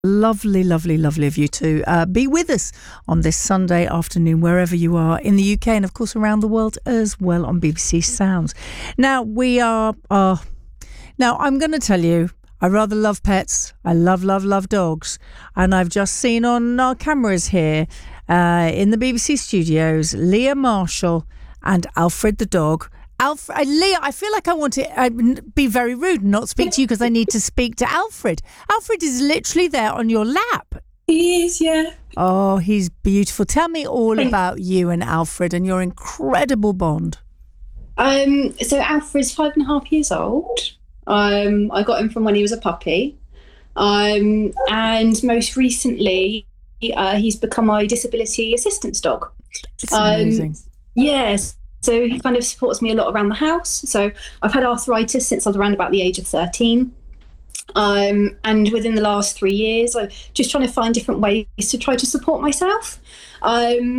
Lovely, lovely, lovely of you to be with us on this Sunday afternoon, wherever you are in the UK and, of course, around the world as well on BBC Sounds. Now, we are... now, I'm going to tell you, I rather love pets. I love, love, love dogs. And I've just seen on our cameras here in the BBC studios, Leah Marshall and Alfred the dog. Leah, I feel like I want to be very rude and not speak to you because I need to speak to Alfred. Alfred is literally there on your lap. He is, yeah. Oh, he's beautiful. Tell me all about you and Alfred and your incredible bond. So Alfred's 5.5 years old. I got him from when he was a puppy. And most recently, he's become my disability assistance dog. It's amazing. Yes. So he kind of supports me a lot around the house. So I've had arthritis since I was around about the age of 13. And within the last 3 years, I'm just trying to find different ways to try to support myself.